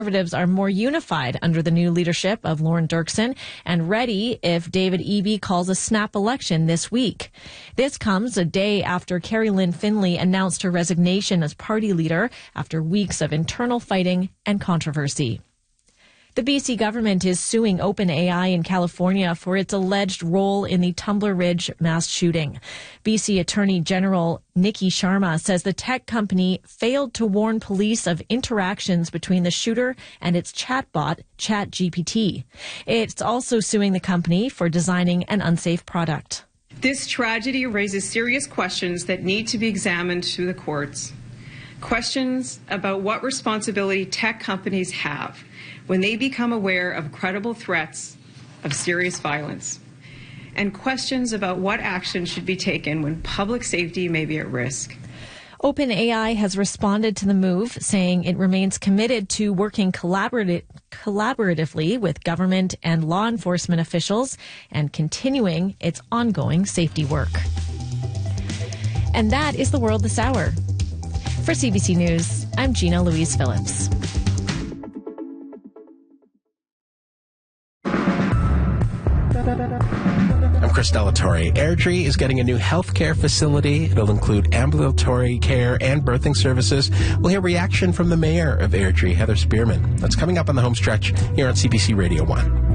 Conservatives are more unified under the new leadership of Lauren Dirksen and ready if David Eby calls a snap election this week. This comes a day after Carrie Lynn Finley announced her resignation as party leader after weeks of internal fighting and controversy. The BC government is suing OpenAI in California for its alleged role in the Tumbler Ridge mass shooting. BC Attorney General Nikki Sharma says the tech company failed to warn police of interactions between the shooter and its chatbot, ChatGPT. It's also suing the company for designing an unsafe product. This tragedy raises serious questions that need to be examined through the courts. Questions about what responsibility tech companies have when they become aware of credible threats of serious violence, and questions about what action should be taken when public safety may be at risk. OpenAI has responded to the move, saying it remains committed to working collaboratively with government and law enforcement officials and continuing its ongoing safety work. And that is the world this hour. For CBC News, I'm Gina Louise Phillips. I'm Chris Delatorre. Airdrie is getting a new healthcare facility. It'll include ambulatory care and birthing services. We'll hear reaction from the mayor of Airdrie, Heather Spearman. That's coming up on the home stretch here on CBC Radio 1.